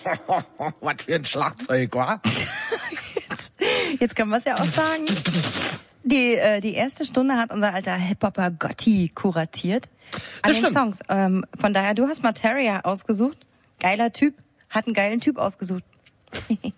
Was für ein Schlagzeug, wa? Jetzt können wir es ja auch sagen. Die erste Stunde hat unser alter Hip-Hopper Gotti kuratiert an den Songs. Von daher, du hast Materia ausgesucht. Geiler Typ. Hat einen geilen Typ ausgesucht.